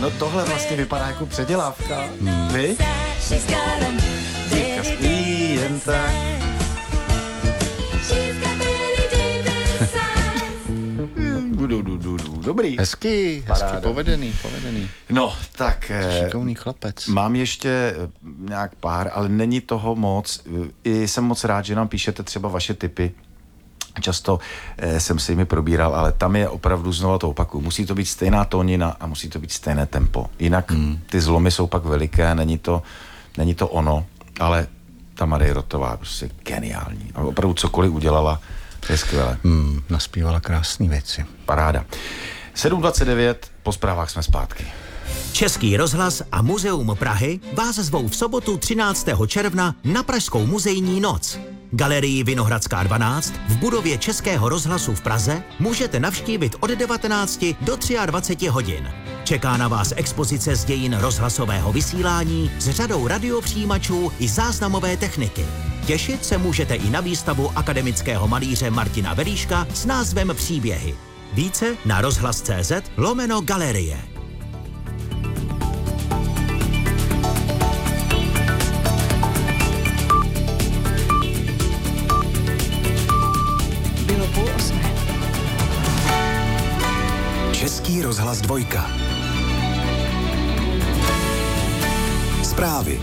No tohle vlastně vypadá jako předělávka. Vy? Dívka spí jen tak. Dobrý. Hezký, povedený. No, tak... Šikovný chlapec. Mám ještě nějak pár, ale není toho moc. I jsem moc rád, že nám píšete třeba vaše tipy. Často jsem si jimi probíral, ale tam je opravdu, znova to opakuju, musí to být stejná tónina a musí to být stejné tempo. Jinak ty zlomy jsou pak veliké, není to ono, ale ta Marie Rotová prostě geniální. A opravdu cokoliv udělala, to je skvělé. Naspívala krásné věci. Paráda. 7:29, po zprávách jsme zpátky. Český rozhlas a Muzeum Prahy vás zvou v sobotu 13. června na Pražskou muzejní noc. Galerii Vinohradská 12 v budově Českého rozhlasu v Praze můžete navštívit od 19 do 23 hodin. Čeká na vás expozice z dějin rozhlasového vysílání s řadou radiopřijímačů i záznamové techniky. Těšit se můžete i na výstavu akademického malíře Martina Velíška s názvem Příběhy. Více na rozhlas.cz/galerie. Český rozhlas 2. Zprávy.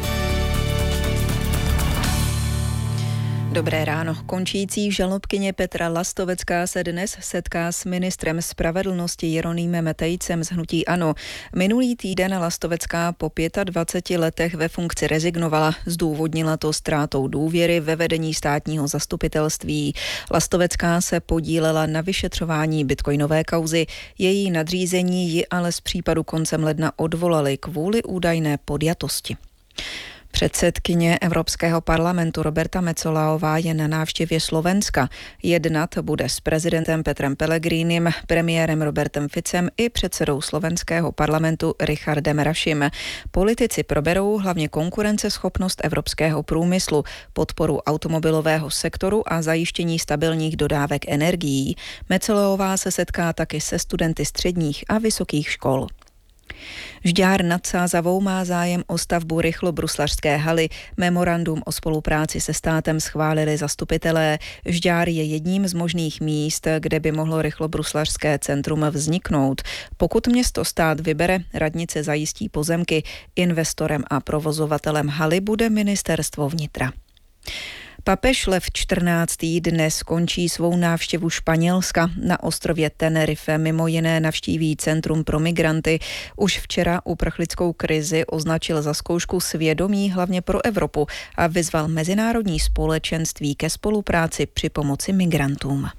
Dobré ráno. Končící žalobkyně Petra Lastovecká se dnes setká s ministrem spravedlnosti Jeronýmem Tejcem z hnutí ANO. Minulý týden Lastovecká po 25 letech ve funkci rezignovala. Zdůvodnila to ztrátou důvěry ve vedení státního zastupitelství. Lastovecká se podílela na vyšetřování bitcoinové kauzy. Její nadřízení ji ale z případu koncem ledna odvolali kvůli údajné podjatosti. Předsedkyně Evropského parlamentu Roberta Metsoláová je na návštěvě Slovenska. Jednat bude s prezidentem Petrem Pellegrinim, premiérem Robertem Ficem i předsedou slovenského parlamentu Richardem Rašim. Politici proberou hlavně konkurenceschopnost evropského průmyslu, podporu automobilového sektoru a zajištění stabilních dodávek energií. Metsoláová se setká taky se studenty středních a vysokých škol. Žďár nad Sázavou má zájem o stavbu rychlobruslařské haly. Memorandum o spolupráci se státem schválili zastupitelé. Žďár je jedním z možných míst, kde by mohlo rychlobruslařské centrum vzniknout. Pokud město stát vybere, radnice zajistí pozemky. Investorem a provozovatelem haly bude ministerstvo vnitra. Papež Lev XIV. Dnes končí svou návštěvu Španělska. Na ostrově Tenerife mimo jiné navštíví Centrum pro migranty. Už včera uprchlickou krizi označil za zkoušku svědomí hlavně pro Evropu a vyzval mezinárodní společenství ke spolupráci při pomoci migrantům.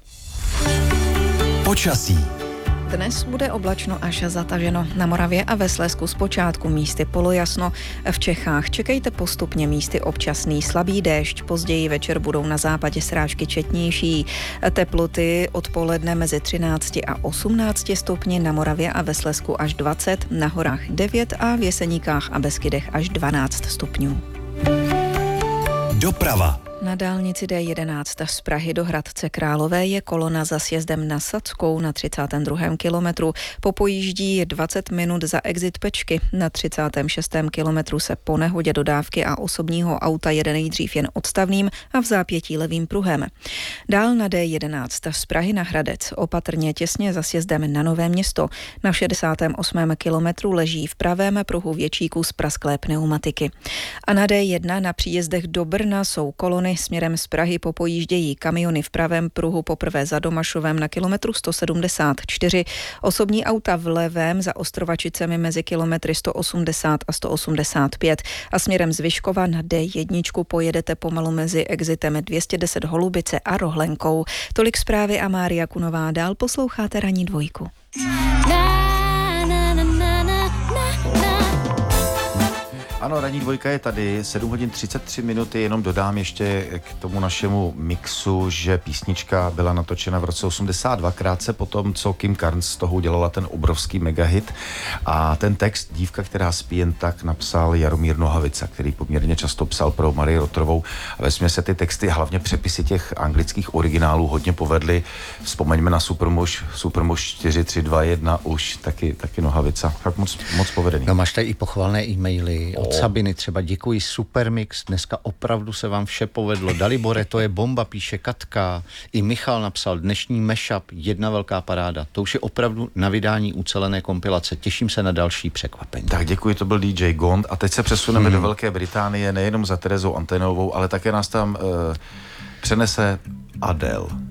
Počasí. Dnes bude oblačno až zataženo. Na Moravě a ve Slezsku zpočátku místy polojasno. V Čechách čekejte postupně místy občasný slabý déšť. Později večer budou na západě srážky četnější. Teploty odpoledne mezi 13 a 18 stupni, na Moravě a ve Slezsku až 20, na horách 9 a v Jeseníkách a Beskydech až 12 stupňů. Doprava. Na dálnici D11 z Prahy do Hradce Králové je kolona za sjezdem na Sadskou na 32. kilometru. Po pojíždí je 20 minut za exit Pečky. Na 36. kilometru se po nehodě dodávky a osobního auta jede nejdřív jen odstavným a v zápětí levým pruhem. Dál na D11 z Prahy na Hradec, opatrně těsně za sjezdem na Nové Město. Na 68. kilometru leží v pravém pruhu větší kus prasklé pneumatiky. A na D1 na příjezdech do Brna jsou kolony směrem z Prahy, popojíždějí kamiony v pravém pruhu poprvé za Domašovem na kilometru 174, osobní auta v levém za Ostrovačicemi mezi kilometry 180 a 185 a směrem z Vyškova na D1 pojedete pomalu mezi exitem 210 Holubice a Rohlenkou. Tolik zprávy a Mária Kunová, dál posloucháte Ranní dvojku. Ano, ranní dvojka je tady, 7 hodin 33 minuty, jenom dodám ještě k tomu našemu mixu, že písnička byla natočena v roce 82, krátce po tom, co Kim Carnes z toho udělala ten obrovský megahit, a ten text Dívka, která spí jen tak, napsal Jaromír Nohavica, který poměrně často psal pro Marii Rotrovou, a vesměs se ty texty, hlavně přepisy těch anglických originálů hodně povedly. Vzpomeňme na Supermuž 4321, už taky Nohavica, tak moc povedený. No, máš tady i pochvalné e-maily od Sabiny, třeba děkuji, super mix, dneska opravdu se vám vše povedlo. Dalibore, to je bomba, píše Katka. I Michal napsal, dnešní mashup, jedna velká paráda. To už je opravdu na vydání ucelené kompilace. Těším se na další překvapení. Tak děkuji, to byl DJ Gond, a teď se přesuneme do Velké Británie, nejenom za Terezou Anténovou, ale také nás tam přenese Adele.